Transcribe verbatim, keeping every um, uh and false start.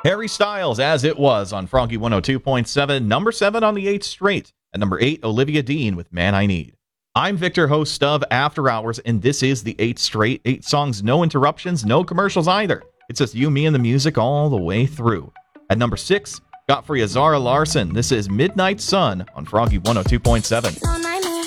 Harry Styles, As It Was on Froggy one oh two point seven. Number seven on the eighth straight. At number eight, Olivia Dean with Man I Need. I'm Victor, host of After Hours, and this is the eighth straight. Eight songs, no interruptions, no commercials either. It's just you, me, and the music all the way through. At number six, got for you Zara Larson. This is Midnight Sun on Froggy one oh two point seven.